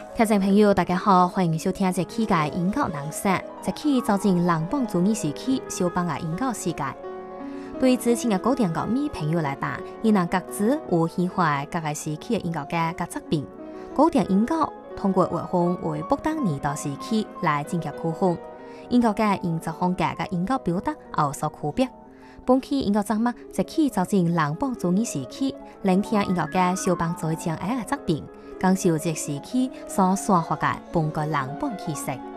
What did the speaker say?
听众朋友，大家好，欢迎收听这期嘅音乐人生。这期走进人邦主义时期小邦嘅音乐世界。对之前嘅古典乐迷朋友来讲，伊能各自有喜欢各个时期嘅音乐家嘅作品。古典音乐通过画风为不同年代时期来进行区分，音乐家因着风格嘅音乐表达有所区别。本期音乐节目这期走进人邦主义时期，聆听音乐家小邦最将爱嘅作品。感受这时期所散发嘅本个人本气息。